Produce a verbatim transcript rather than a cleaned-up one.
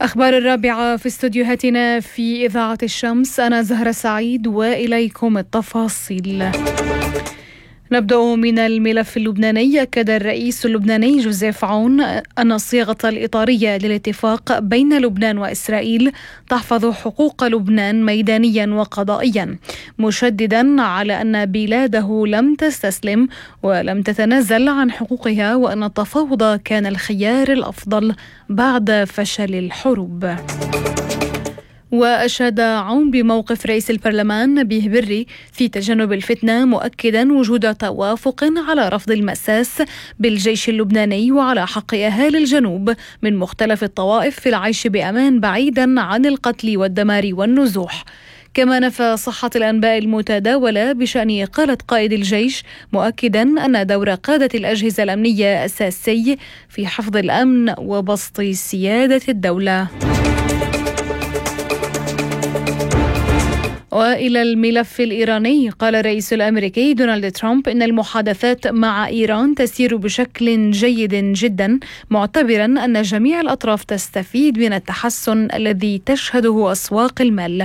أخبار الرابعة في استوديوهاتنا في إذاعة الشمس. أنا زهرة سعيد وإليكم التفاصيل. نبدأ من الملف اللبناني. أكد الرئيس اللبناني جوزيف عون أن الصيغة الإطارية للاتفاق بين لبنان وإسرائيل تحفظ حقوق لبنان ميدانيا وقضائيا، مشددا على أن بلاده لم تستسلم ولم تتنازل عن حقوقها، وأن التفاوض كان الخيار الأفضل بعد فشل الحروب. وأشاد عون بموقف رئيس البرلمان نبيه بري في تجنب الفتنة، مؤكدا وجود توافق على رفض المساس بالجيش اللبناني وعلى حق أهالي الجنوب من مختلف الطوائف في العيش بأمان بعيدا عن القتل والدمار والنزوح. كما نفى صحة الأنباء المتداولة بشأن إقالة قائد الجيش، مؤكدا أن دور قادة الأجهزة الأمنية أساسي في حفظ الأمن وبسط سيادة الدولة. وإلى الملف الإيراني. قال الرئيس الأمريكي دونالد ترامب إن المحادثات مع إيران تسير بشكل جيد جدا، معتبرا أن جميع الأطراف تستفيد من التحسن الذي تشهده أسواق المال.